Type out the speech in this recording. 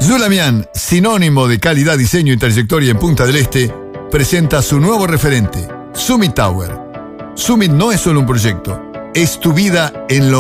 Zulamian, sinónimo de calidad, diseño y trayectoria en Punta del Este, presenta su nuevo referente, Summit Tower. Summit no es solo un proyecto, es tu vida en lo